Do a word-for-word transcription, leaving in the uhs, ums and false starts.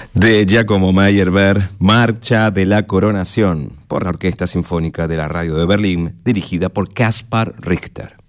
De Giacomo Meyerbeer, Marcha de la Coronación, por la Orquesta Sinfónica de la Radio de Berlín, dirigida por Kaspar Richter.